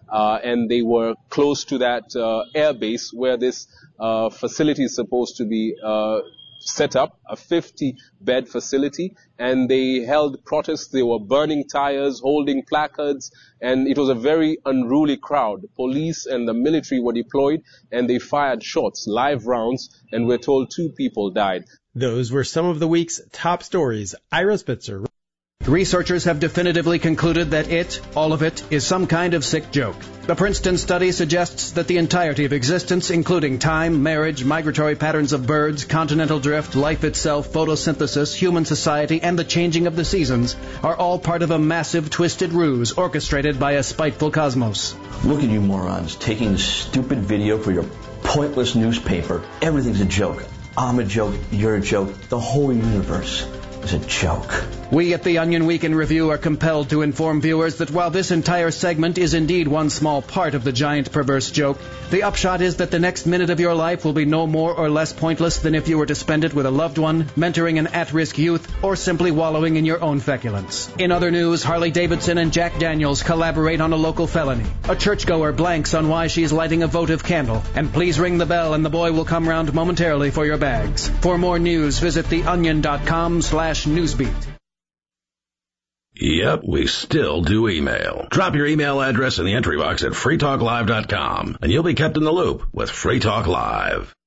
and they were close to that air base where this facility is supposed to be set up, a 50-bed facility, and they held protests. They were burning tires, holding placards, and it was a very unruly crowd. Police and the military were deployed, and they fired shots, live rounds, and we're told 2 people died. Those were some of the week's top stories. Ira Spitzer. Researchers have definitively concluded that all of it, is some kind of sick joke. The Princeton study suggests that the entirety of existence, including time, marriage, migratory patterns of birds, continental drift, life itself, photosynthesis, human society, and the changing of the seasons, are all part of a massive, twisted ruse orchestrated by a spiteful cosmos. Look at you morons, taking this stupid video for your pointless newspaper. Everything's a joke. I'm a joke, you're a joke, the whole universe is a joke. We at the Onion Week in Review are compelled to inform viewers that while this entire segment is indeed one small part of the giant perverse joke, the upshot is that the next minute of your life will be no more or less pointless than if you were to spend it with a loved one, mentoring an at-risk youth, or simply wallowing in your own feculence. In other news, Harley Davidson and Jack Daniels collaborate on a local felony. A churchgoer blanks on why she's lighting a votive candle. And please ring the bell and the boy will come round momentarily for your bags. For more news, visit theonion.com/newsbeat. Yep, we still do email. Drop your email address in the entry box at freetalklive.com, and you'll be kept in the loop with Free Talk Live.